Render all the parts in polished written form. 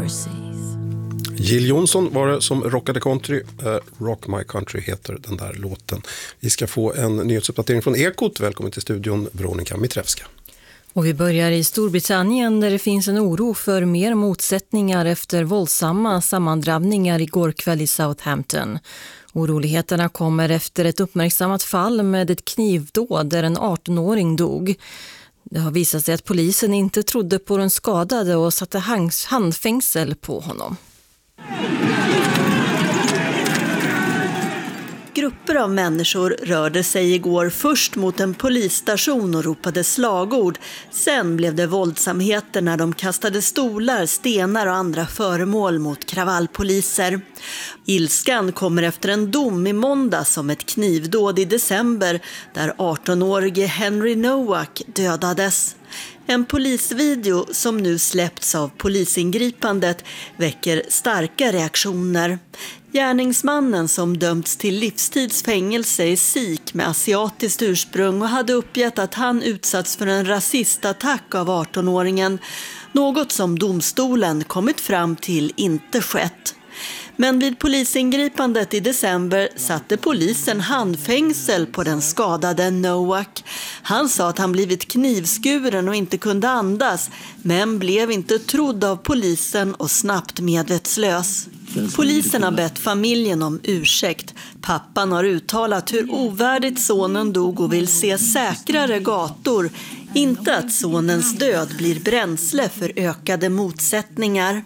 overseas. Jill Johnson var det som rockade country. Rock My Country heter den där låten. Vi ska få en nyhetsuppdatering från Ekot. Välkommen till studion, Veronica Mitrevska. Och vi börjar i Storbritannien där det finns en oro för mer motsättningar efter våldsamma sammandrabbningar igår kväll i Southampton. Oroligheterna kommer efter ett uppmärksammat fall med ett knivdåd där en 18-åring dog. Det har visat sig att polisen inte trodde på den skadade och satte handfängsel på honom. Grupper av människor rörde sig igår först mot en polisstation och ropade slagord. Sen blev det våldsamheter när de kastade stolar, stenar och andra föremål mot kravallpoliser. Ilskan kommer efter en dom i måndags om ett knivdåd i december där 18-årige Henry Nowak dödades. En polisvideo som nu släppts av polisingripandet väcker starka reaktioner. Gärningsmannen som dömts till livstidsfängelse är sikh med asiatiskt ursprung och hade uppgett att han utsatts för en rasistattack av 18-åringen. Något som domstolen kommit fram till inte skett. Men vid polisingripandet i december satte polisen handfängsel på den skadade Nowak. Han sa att han blivit knivskuren och inte kunde andas, men blev inte trodd av polisen och snabbt medvetslös. Polisen har bett familjen om ursäkt. Pappan har uttalat hur ovärdigt sonen dog och vill se säkrare gator. Inte att sonens död blir bränsle för ökade motsättningar.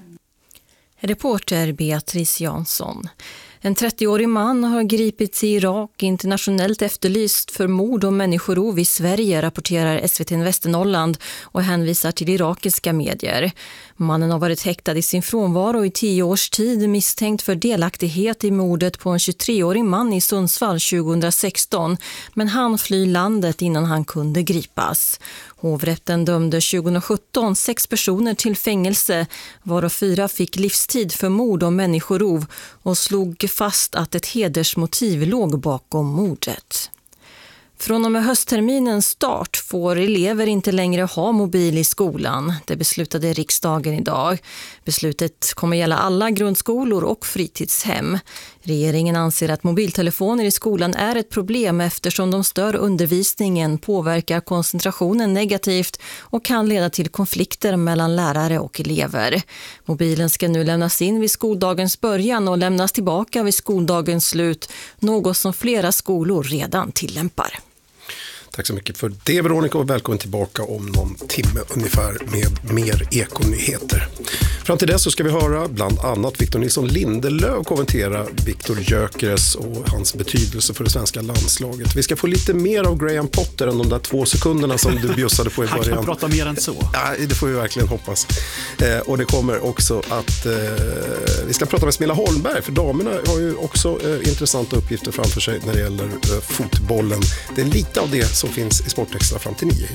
Reporter Beatrice Jansson. En 30-årig man har gripits i Irak, internationellt efterlyst för mord och människorov i Sverige, rapporterar SVT Västernorrland och hänvisar till irakiska medier. Mannen har varit häktad i sin frånvaro i 10 års tid, misstänkt för delaktighet i mordet på en 23-årig man i Sundsvall 2016, men han flyr landet innan han kunde gripas. Hovrätten dömde 2017 6 personer till fängelse, varav 4 fick livstid för mord och människorov och slog fast att ett hedersmotiv låg bakom mordet. Från och med höstterminens start får elever inte längre ha mobil i skolan. Det beslutade riksdagen idag. Beslutet kommer gälla alla grundskolor och fritidshem. Regeringen anser att mobiltelefoner i skolan är ett problem eftersom de stör undervisningen, påverkar koncentrationen negativt och kan leda till konflikter mellan lärare och elever. Mobilen ska nu lämnas in vid skoldagens början och lämnas tillbaka vid skoldagens slut, något som flera skolor redan tillämpar. Tack så mycket för det, Veronica, och välkommen tillbaka om någon timme ungefär med mer ekonyheter. Fram till dess så ska vi höra bland annat Victor Nilsson Lindelöf kommentera Viktor Gyökeres och hans betydelse för det svenska landslaget. Vi ska få lite mer av Graham Potter än de där 2 sekunderna som du bjussade på i början. Han kan prata mer än så. Ja, det får vi verkligen hoppas. Och det kommer också att vi ska prata med Smilla Holmberg, för damerna har ju också intressanta uppgifter framför sig när det gäller fotbollen. Det är lite av det som finns i Sportextra fram till 9.